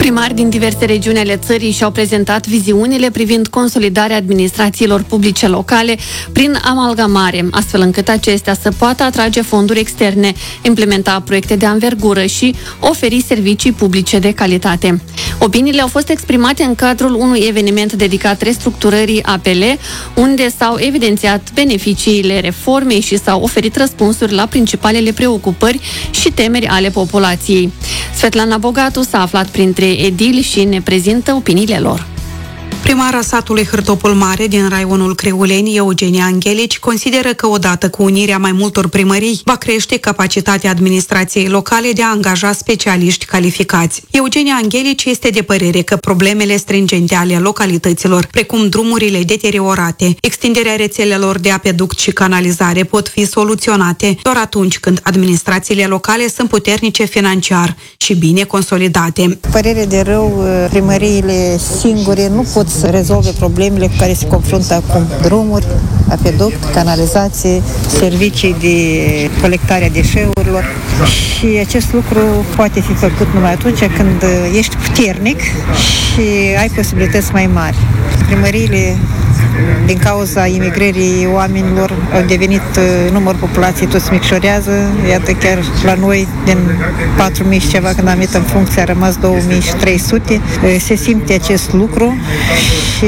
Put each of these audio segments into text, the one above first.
Primari din diverse regiuni ale țării și-au prezentat viziunile privind consolidarea administrațiilor publice locale prin amalgamare, astfel încât acestea să poată atrage fonduri externe, implementa proiecte de anvergură și oferi servicii publice de calitate. Opiniile au fost exprimate în cadrul unui eveniment dedicat restructurării APL, unde s-au evidențiat beneficiile reformei și s-au oferit răspunsuri la principalele preocupări și temeri ale populației. Svetlana Bogatu s-a aflat printre edili și ne prezintă opiniile lor. Primara satului Hârtopul Mare din raionul Creuleni, Eugenia Anghelici, consideră că odată cu unirea mai multor primării va crește capacitatea administrației locale de a angaja specialiști calificați. Eugenia Anghelici este de părere că problemele stringente ale localităților, precum drumurile deteriorate, extinderea rețelelor de apeduct și canalizare, pot fi soluționate doar atunci când administrațiile locale sunt puternice financiar și bine consolidate. Părere de rău, primăriile singure nu pot să rezolve problemele cu care se confruntă acum. Drumuri, apeduct, canalizație, servicii de colectare a deșeurilor și acest lucru poate fi făcut numai atunci când ești puternic și ai posibilități mai mari. Primăriile, din cauza imigrării oamenilor, au devenit numărul populației tot se micșorează. Iată, chiar la noi, din 4.000 și ceva, când am venit în funcție, a rămas 2.300. Se simte acest lucru și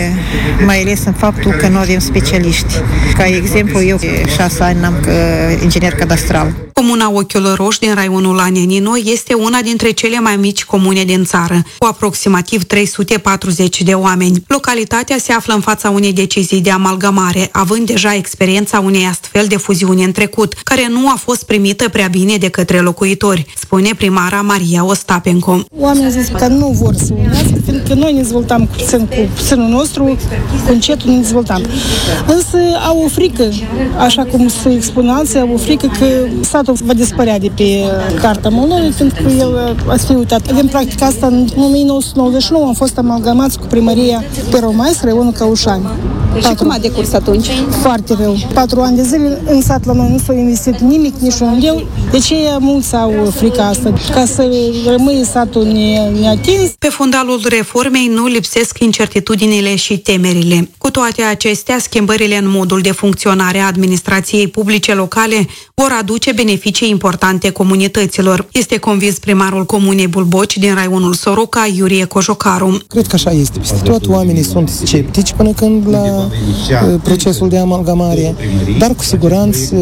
mai ales în faptul că nu avem specialiști. Ca exemplu, eu 6 ani am inginer cadastral. Comuna Ochiul Roș din raionul Anenino este una dintre cele mai mici comune din țară, cu aproximativ 340 de oameni. Localitatea se află în fața unei decizii de amalgamare, având deja experiența unei astfel de fuziuni în trecut, care nu a fost primită prea bine de către locuitori, spune primara Maria Ostapenko. Oamenii zic că nu vor să unească, fiindcă noi ne dezvoltam cu sânul nostru, cu încetul ne dezvoltam. Însă au o frică, așa cum se expun alții, au o frică că satul va dispărea de pe Carta Moldovei, pentru că el a fi uitat. Avem practica asta în 1999, am fost amalgamați cu primăria Peromais, raionul Căușani. Și cum a decurs atunci? Foarte rău. 4 ani de zile în sat la noi nu s-a investit nimic, nici un leu. De ce mulți au frica asta? Ca să rămâie satul neatins. Pe fundalul reformei nu lipsesc incertitudinile și temerile. Cu toate acestea, schimbările în modul de funcționare a administrației publice locale vor aduce beneficii importante comunităților. Este convins primarul comunei Bulboci din raionul Soroca, Iurie Cojocaru. Cred că așa este. Peste tot oamenii sunt sceptici până când la procesul de amalgamare, dar cu siguranță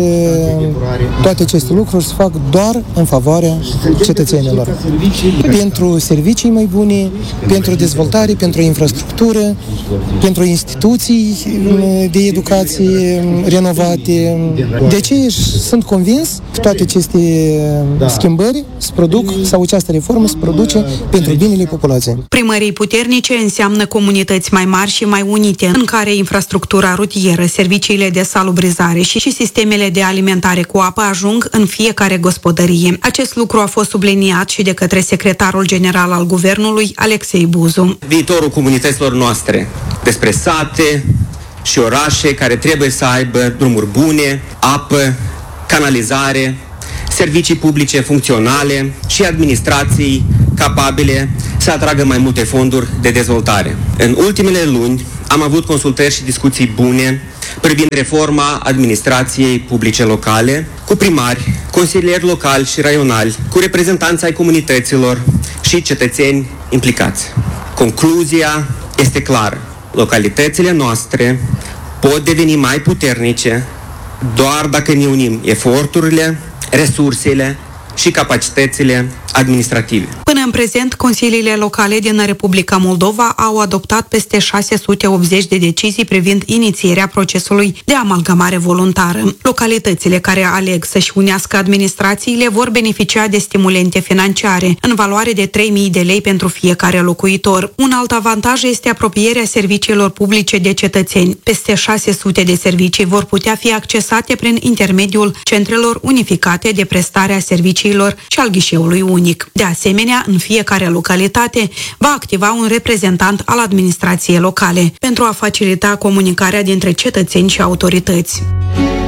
toate aceste lucruri se fac doar în favoarea cetățenilor. Pentru servicii mai bune, pentru dezvoltare, pentru infrastructură, pentru instituții de educație renovate. De aceea sunt convins că toate aceste schimbări se produc, sau această reformă se produce pentru binele populației. Primării puternice înseamnă comunități mai mari și mai unite, în care infrastructura rutieră, serviciile de salubrizare și sistemele de alimentare cu apă ajung în fiecare gospodărie. Acest lucru a fost subliniat și de către secretarul general al guvernului, Alexei Buzu. Viitorul comunităților noastre, despre sate și orașe care trebuie să aibă drumuri bune, apă, canalizare, servicii publice funcționale și administrații capabile să atragă mai multe fonduri de dezvoltare. În ultimele luni am avut consultări și discuții bune privind reforma administrației publice locale, cu primari, consilieri locali și raionali, cu reprezentanți ai comunităților și cetățeni implicați. Concluzia este clară. Localitățile noastre pot deveni mai puternice doar dacă ne unim eforturile, resursele și capacitățile administrative. Până în prezent, consiliile locale din Republica Moldova au adoptat peste 680 de decizii privind inițierea procesului de amalgamare voluntară. Localitățile care aleg să-și unească administrațiile vor beneficia de stimulente financiare, în valoare de 3.000 de lei pentru fiecare locuitor. Un alt avantaj este apropierea serviciilor publice de cetățeni. Peste 600 de servicii vor putea fi accesate prin intermediul centrelor unificate de prestare a serviciilor și al ghișeului unic. De asemenea, în fiecare localitate va activa un reprezentant al administrației locale pentru a facilita comunicarea dintre cetățeni și autorități.